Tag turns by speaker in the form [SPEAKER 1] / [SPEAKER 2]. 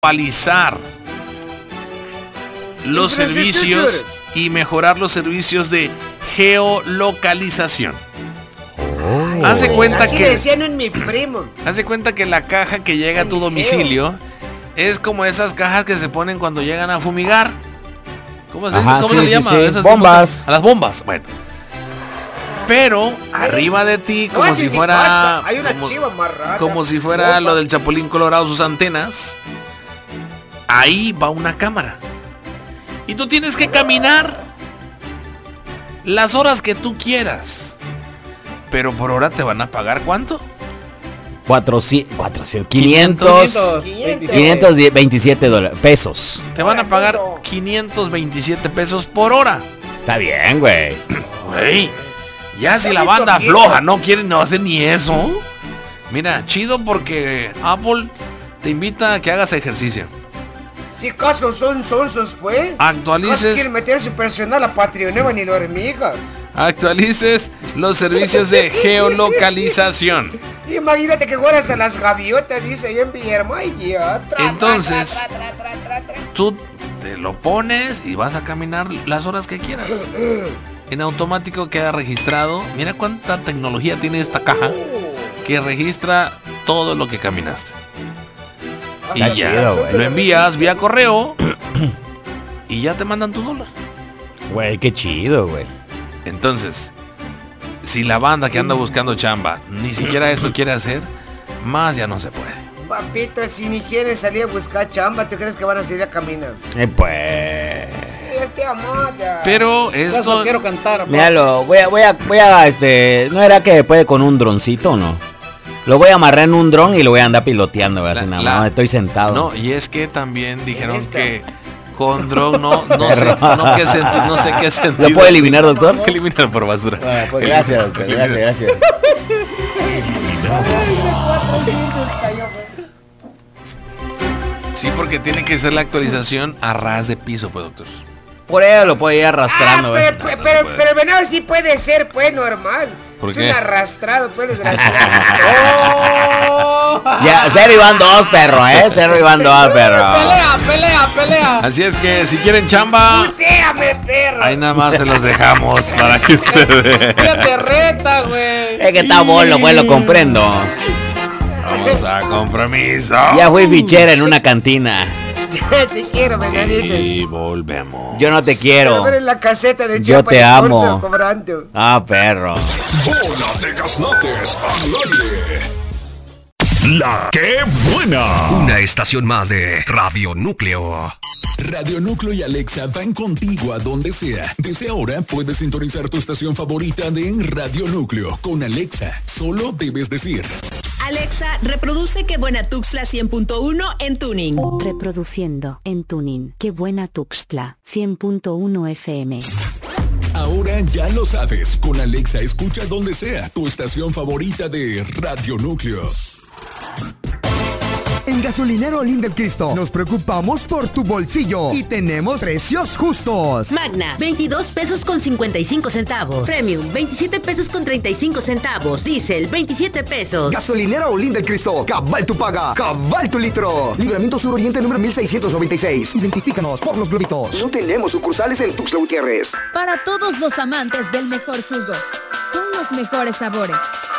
[SPEAKER 1] actualizar los servicios y mejorar los servicios de geolocalización. Hace cuenta
[SPEAKER 2] así
[SPEAKER 1] que
[SPEAKER 2] decían en mi primo.
[SPEAKER 1] Hace cuenta que la caja que llega a tu domicilio es como esas cajas que se ponen cuando llegan a fumigar. ¿Cómo se dice? ¿Cómo se le llama? Esas
[SPEAKER 3] bombas.
[SPEAKER 1] A las bombas. Bueno. Pero arriba de ti, como si fuera
[SPEAKER 2] hay una chiva amarrada,
[SPEAKER 1] como si fuera lo del Chapulín Colorado, sus antenas. Ahí va una cámara. Y tú tienes que caminar las horas que tú quieras. Pero por hora te van a pagar ¿cuánto?
[SPEAKER 3] 527 dólares, pesos.
[SPEAKER 1] Te van a pagar 527 pesos por hora.
[SPEAKER 3] Está bien, güey.
[SPEAKER 1] Güey, ya si la banda floja no quiere no hacer ni eso. Mira, chido porque Apple te invita a que hagas ejercicio.
[SPEAKER 2] Si casos son sonsos, pues.
[SPEAKER 1] Actualices.
[SPEAKER 2] Quieren meter su personal a Patreon, ni la hormiga.
[SPEAKER 1] Actualices los servicios de geolocalización.
[SPEAKER 2] Imagínate que juegas a las gaviotas, dice ahí en Villahermosa.
[SPEAKER 1] Entonces, tú te lo pones y vas a caminar las horas que quieras. En automático queda registrado. Mira cuánta tecnología tiene esta caja que registra todo lo que caminaste. Y ya chido, lo envías vía correo y ya te mandan tu dólar.
[SPEAKER 3] Güey, qué chido, güey.
[SPEAKER 1] Entonces, si la banda que anda buscando chamba ni siquiera esto quiere hacer, más ya no se puede.
[SPEAKER 2] Papito, si ni quieren salir a buscar chamba, ¿tú crees que van a salir a caminar?
[SPEAKER 3] Pues...
[SPEAKER 1] Pero esto...
[SPEAKER 4] No quiero cantar.
[SPEAKER 3] Míralo, voy a, ¿no era que puede con un droncito o no? Lo voy a amarrar en un dron y lo voy a andar piloteando, ¿verdad? No, estoy sentado.
[SPEAKER 1] No, y es que también dijeron que con dron no sé qué sentido.
[SPEAKER 3] ¿Lo puede eliminar, doctor?
[SPEAKER 1] Eliminar por basura.
[SPEAKER 3] Bueno, pues gracias, doctor, gracias.
[SPEAKER 1] Sí, porque tiene que ser la actualización a ras de piso, pues, doctor.
[SPEAKER 3] Por ello lo puede ir arrastrando,
[SPEAKER 2] pero venado sí puede ser, pues, normal.
[SPEAKER 1] ¿Por
[SPEAKER 2] qué?
[SPEAKER 1] Es
[SPEAKER 2] un arrastrado, pues, desgraciado.
[SPEAKER 3] Ya, 0 y van 2, perro, 0 y van 2, perro.
[SPEAKER 4] Pelea.
[SPEAKER 1] Así es que si quieren chamba,
[SPEAKER 2] ¡Voltéame, perro!
[SPEAKER 1] ahí nada más se los dejamos para que ustedes.
[SPEAKER 4] Te reta, güey.
[SPEAKER 3] Es que está bolo, pues, lo comprendo.
[SPEAKER 1] Vamos a compromiso.
[SPEAKER 3] Ya fui fichera en una cantina.
[SPEAKER 2] Te quiero, venadito.
[SPEAKER 1] Y volvemos.
[SPEAKER 3] Yo no te quiero.
[SPEAKER 2] En la caseta de
[SPEAKER 3] yo te amo.
[SPEAKER 2] Cobrando.
[SPEAKER 3] Ah, perro.
[SPEAKER 5] Bola de gaznates al aire. La que buena.
[SPEAKER 6] Una estación más de Radio Núcleo.
[SPEAKER 5] Radio Núcleo y Alexa van contigo a donde sea. Desde ahora puedes sintonizar tu estación favorita de Radio Núcleo con Alexa. Solo debes decir:
[SPEAKER 7] Alexa, reproduce Qué Buena Tuxtla 100.1 en Tuning.
[SPEAKER 8] Reproduciendo en Tuning Qué Buena Tuxtla 100.1 FM.
[SPEAKER 5] Ahora ya lo sabes. Con Alexa escucha donde sea tu estación favorita de Radio Núcleo.
[SPEAKER 9] En Gasolinero Olín del Cristo nos preocupamos por tu bolsillo y tenemos precios justos.
[SPEAKER 10] Magna, 22 pesos con 55 centavos. Premium, 27 pesos con 35 centavos. Diesel, 27 pesos.
[SPEAKER 9] Gasolinero Olín del Cristo, cabal tu paga, cabal tu litro. Libramiento Sur Oriente número 1696. Identifícanos por los globitos. No tenemos sucursales en Tuxtla Gutiérrez.
[SPEAKER 11] Para todos los amantes del mejor jugo, con los mejores sabores.